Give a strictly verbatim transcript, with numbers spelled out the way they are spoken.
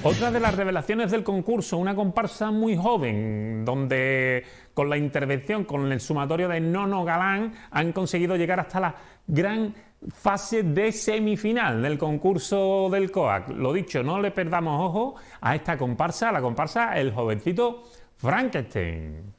Otra de las revelaciones del concurso, una comparsa muy joven, donde con la intervención, con el sumatorio de Nono Galán, han conseguido llegar hasta la gran fase de semifinal del concurso del C O A C. Lo dicho, no le perdamos ojo a esta comparsa, a la comparsa El Jovencito Frankenstein.